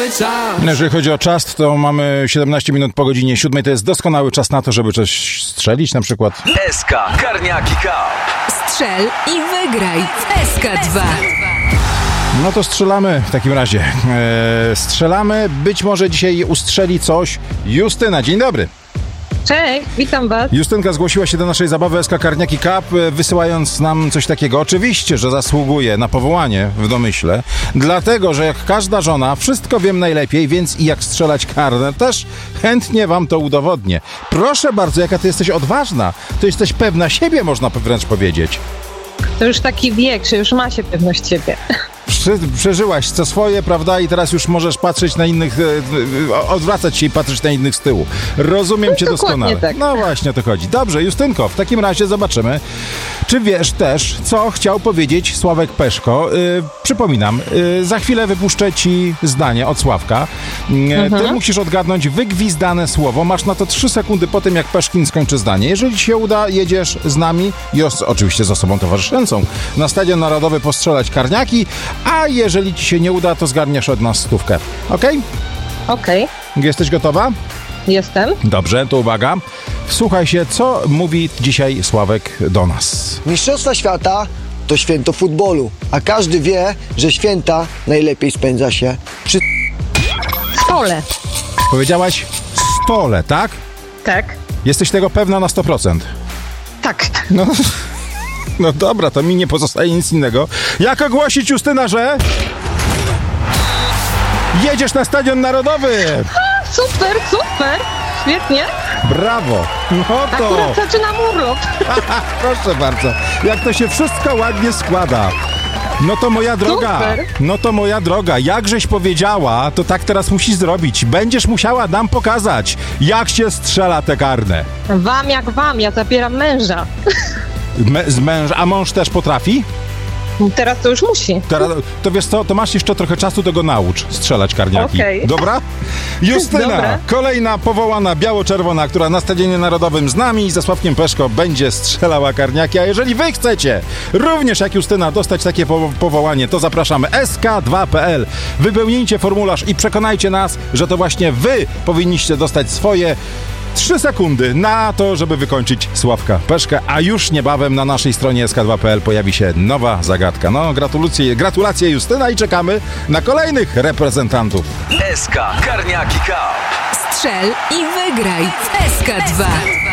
czas. Jeżeli chodzi o czas, to mamy 17 minut po godzinie 7. To jest doskonały czas na to, żeby coś strzelić na przykład. SK Karniaki Cup. Strzel i wygraj w SK2. No to strzelamy w takim razie. Strzelamy. Być może dzisiaj ustrzeli coś Justyna. Dzień dobry. Cześć, witam was. Justynka zgłosiła się do naszej zabawy SK Karniaki Cup, wysyłając nam coś takiego. Oczywiście, że zasługuje na powołanie w domyśle, dlatego, że jak każda żona, wszystko wiem najlepiej, więc i jak strzelać karne, też chętnie wam to udowodnię. Proszę bardzo, jaka ty jesteś odważna. To jesteś pewna siebie, można wręcz powiedzieć. To już taki wiek, że już ma się pewność siebie. Przeżyłaś co swoje, prawda? I teraz już możesz patrzeć na innych, odwracać się i patrzeć na innych z tyłu. Rozumiem cię doskonale. Tak. No właśnie o to chodzi. Dobrze, Justynko, w takim razie zobaczymy, czy wiesz też, co chciał powiedzieć Sławek Peszko. Przypominam, za chwilę wypuszczę ci zdanie od Sławka. Ty musisz odgadnąć wygwizdane słowo. Masz na to 3 sekundy po tym, jak Peszkin skończy zdanie. Jeżeli ci się uda, jedziesz z nami i oczywiście z osobą towarzyszącą na Stadion Narodowy postrzelać karniaki, a jeżeli ci się nie uda, to zgarniesz od nas 100. Okej? Okej. Jesteś gotowa? Jestem. Dobrze, to uwaga. Wsłuchaj się, co mówi dzisiaj Sławek do nas. Mistrzostwa świata to święto futbolu, a każdy wie, że święta najlepiej spędza się przy... Stole. Powiedziałaś stole, tak? Tak. Jesteś tego pewna na 100%? Tak. No dobra, to mi nie pozostaje nic innego. Jak ogłosić, Justyna, że... jedziesz na Stadion Narodowy! Super. Świetnie. Brawo! No to... Akurat zaczynam urlop. Proszę bardzo. Jak to się wszystko ładnie składa. No to moja droga, jakżeś powiedziała, to tak teraz musisz zrobić. Będziesz musiała nam pokazać, jak się strzela te karne. Wam jak wam, ja zabieram męża. Z męża, a mąż też potrafi? Teraz to już musi. Teraz, to wiesz co, to masz jeszcze trochę czasu, to go naucz strzelać karniaki. Okej. Dobra? Justyna, Dobra. kolejna powołana biało-czerwona, która na Stadionie Narodowym z nami i ze Sławkiem Peszko będzie strzelała karniaki. A jeżeli wy chcecie również jak Justyna dostać takie powołanie, to zapraszamy sk2.pl. Wypełnijcie formularz i przekonajcie nas, że to właśnie wy powinniście dostać swoje 3 sekundy na to, żeby wykończyć Sławka Peszkę, a już niebawem na naszej stronie sk2.pl pojawi się nowa zagadka. No, gratulacje Justyna i czekamy na kolejnych reprezentantów. SK Karniaki Cup. Strzel i wygraj w SK2.